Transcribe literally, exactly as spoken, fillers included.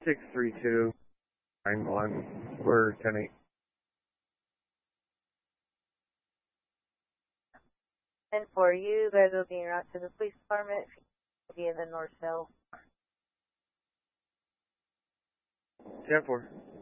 six three two nine one. We're ten eight. And for you guys will be en route to the police department via the North Hill. ten four.